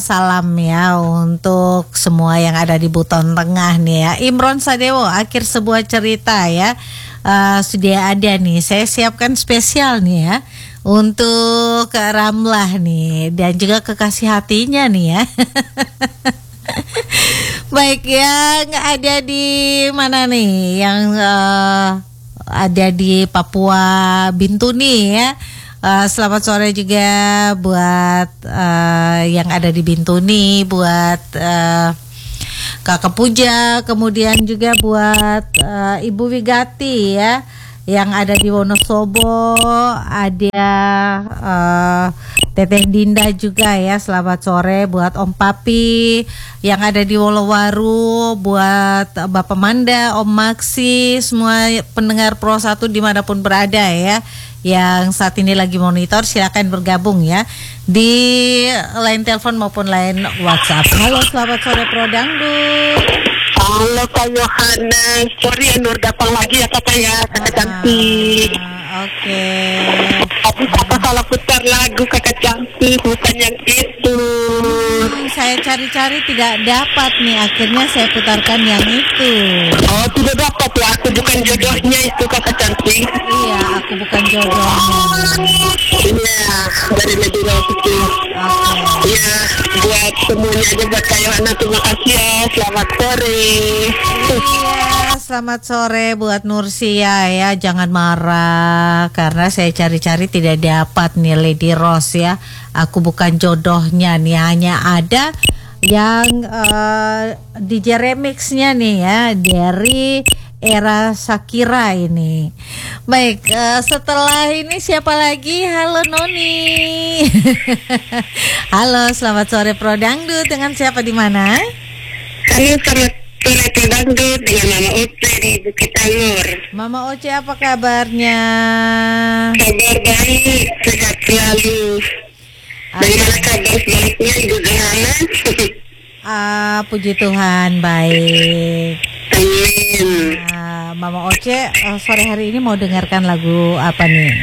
salam ya untuk semua yang ada di Buton Tengah nih ya. Imron Sadewo, akhir sebuah cerita ya. Sudah ada nih, saya siapkan spesial nih ya untuk Ramlah nih dan juga kekasih hatinya nih ya. Baik, yang ada di mana nih? Yang ada di Papua Bintuni ya. Selamat sore juga buat yang ada di Bintuni, buat Kakak Puja, kemudian juga buat Ibu Wigati ya, yang ada di Wonosobo, ada Teteh Dinda juga ya. Selamat sore buat Om Papi yang ada di Wolowaru, buat Bapak Manda, Om Maksi, semua pendengar Pro 1 dimanapun berada ya, yang saat ini lagi monitor. Silakan bergabung ya di line telepon maupun line WhatsApp. Halo, selamat sore Pro Dangdut. Halo Kak Yohana, sorry ya Nur datang lagi ya Kakak ya, Kakak cantik. Oke. Tapi Kakak salah putar lagu Kakak cantik, bukan yang itu. Saya cari-cari tidak dapat nih, akhirnya saya putarkan yang itu. Oh tidak dapat ya, aku bukan jodohnya itu Kakak cantik. Iya, aku bukan jodohnya. Iya, dari Medina itu. Iya, buat semuanya aja buat Kak Yohana, terima kasih ya, selamat sore. Iya, selamat sore buat Nursia ya. Jangan marah karena saya cari-cari tidak dapat nih Lady Rose ya. Aku bukan jodohnya nih, hanya ada yang DJ remixnya nih ya dari era Shakira ini. Baik, setelah ini siapa lagi? Halo Noni. Halo, selamat sore Pro Dangdut. Dengan siapa di mana? Halo, selamat sore Pro Dangdut dengan Mama Oce di Bukit Angur. Mama Oce, apa kabarnya? Kabar baik, sehat selalu. Bagaimana kabar sebaliknya Ibu Zohana? Puji Tuhan, baik. Amin. Mama Oce, sore hari ini mau dengarkan lagu apa nih?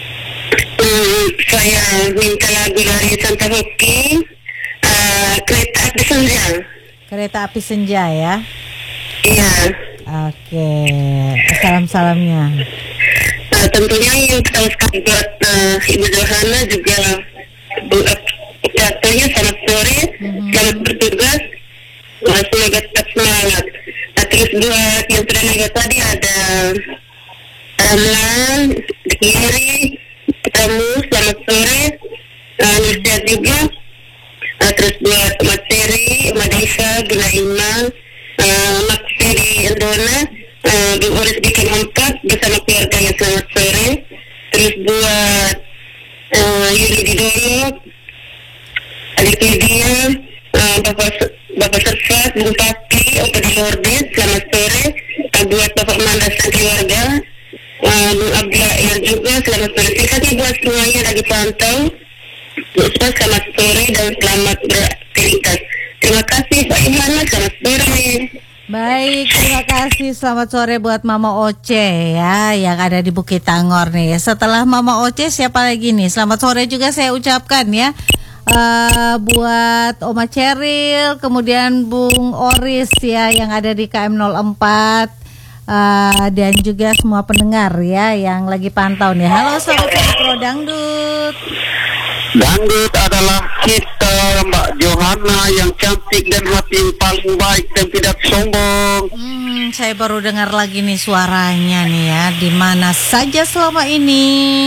Saya minta lagu dari Santa Hoki, Kereta Api Senja. Kereta Api Senja ya? Iya. Oke, salam-salamnya. Tentunya yang kita ucapkan buat Ibu Zohana juga jatuhnya selamat sore, selamat bertugas, semoga tetap semangat. Terus buat yang sudah nanya tadi ada Ramlan, Kiri, kamu selamat sore, Nursia juga. Terus buat Mat Seri, Madisa, Gila Iman, Mak Seri Endona, Bu Oris Bikin 4 bersama keluarganya selamat sore. Terus buat Yuli Didono, adik Lydia, Bapak Serfat, Bung Papi, Opa di Lourdes, selamat sore. Buat Bapak Mandas dan keluarga, Bung Abdullah juga, selamat sore. Terima kasih buat semuanya lagi pantau. Selamat sore dan selamat beraktivitas. Terima kasih Pak Imana, selamat sore. Baik, terima kasih. Selamat sore buat Mama Oce ya, yang ada di Bukit Tangor nih. Setelah Mama Oce siapa lagi nih? Selamat sore juga saya ucapkan ya. Buat Oma Ceril, kemudian Bung Oris ya yang ada di KM 04, dan juga semua pendengar ya yang lagi pantau nih. Halo, selamat sore Pro Dangdut. Dangdut adalah kita, Mbak Johana yang cantik dan hati yang paling baik dan tidak sombong. Saya baru dengar lagi nih suaranya nih ya. Di mana saja selama ini?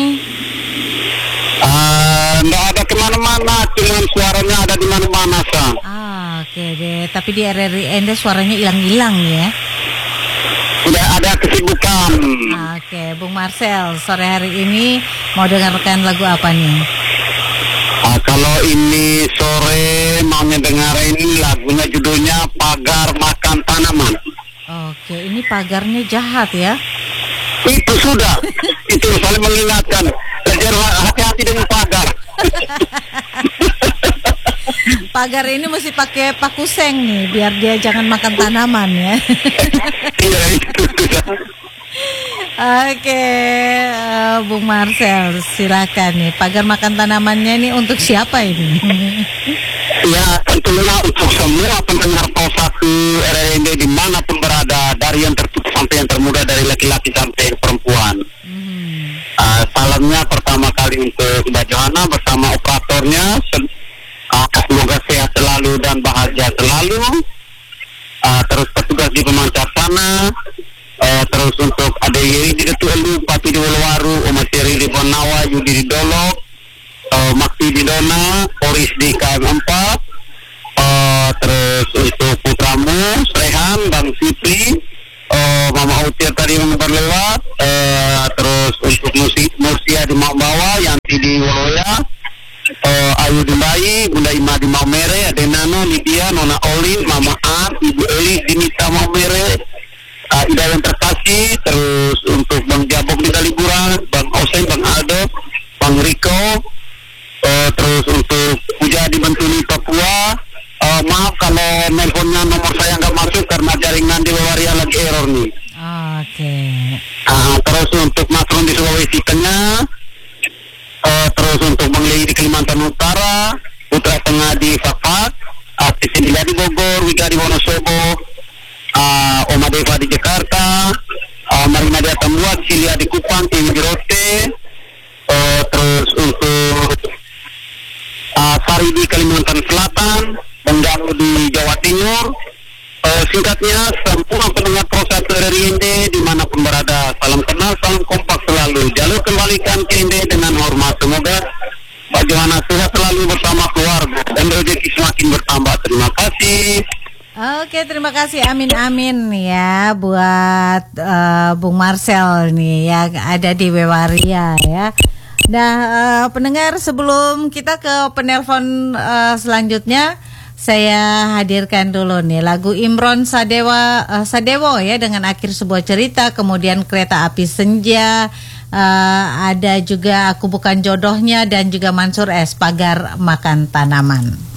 Nggak ada kemana-mana, cuman suaranya ada di mana-mana, Sang. Oke deh. Tapi di RRI Ende suaranya hilang-hilang ya. Sudah ada kesibukan. Oke, Bung Marcel, sore hari ini mau dengarkan lagu apa nih? Kalau ini sore mau dengerin lagunya, judulnya Pagar Makan Tanaman. Oke, ini pagarnya jahat ya? Itu sudah, itu saling mengingatkan. Belajar hati-hati dengan pagar. Pagar ini mesti pakai paku seng nih, biar dia jangan makan tanaman ya. Iya, itu sudah. Oke, Bung Marcel, silakan nih. Pagar makan tanamannya ini untuk siapa ini? Ya, tentunya untuk semua pendengar Pro1 RRND dimanapun berada, dari yang tertutup sampai yang termuda, dari laki-laki sampai perempuan. Salamnya pertama kali untuk Mbak Johana bersama operatornya. Semoga sehat selalu dan bahagia selalu. Terus petugas di pemancar sana. Terus untuk ADY di Detu Elu, Papi di Wolowaru, Umat Seri di Bonawa, Yudi di Dolok, Makti di Dona, Poris di KM4, terus untuk putramu, Rehan, Bang Sipri, Mama Utir tadi yang berlewat, terus untuk Mursia di Maubawa, Yanti di Woloya, Ayu di Bayi, Bunda Ima di Maumere, Adenano, Lydia, Nona Olin, Mama An, Ibu Eli, Dinita Maumere, Ida yang terkasih, terus untuk Bang Jabok di Kaliburan, Bang Oseng, Bang Aldo, Bang Riko, terus untuk Puja di Bentuni Papua. Maaf kalau nelponnya nomor saya nggak masuk karena jaringan di Wawaria lagi error nih. Oke. Terus untuk Mas Ron di Sulawesi Tengah, terus untuk Bang Lei di Kalimantan Utara, Putra Tengah di Fapak, Tisin di Bogor, Wika di Wonosobo, Oma Deva di Jakarta, Marina di Atambua, Silia di Kupang, Tim di Rote, terus untuk Sari di Kalimantan Selatan, Benggalo di Jawa Timur. Singkatnya, semua pendengar Pro1 RRND dimanapun berada, salam kenal, salam kompak selalu. Jalur kembalikan ke ND dengan hormat. Semoga Pak Johana sehat selalu bersama keluarga dan rezeki semakin bertambah. Terima kasih. Oke, terima kasih. Amin ya buat Bung Marcel nih yang ada di Wewaria ya. Nah, pendengar, sebelum kita ke penelpon selanjutnya, saya hadirkan dulu nih lagu Imron Sadewo ya dengan Akhir Sebuah Cerita, kemudian Kereta Api Senja, ada juga Aku Bukan Jodohnya, dan juga Mansur S, Pagar Makan Tanaman.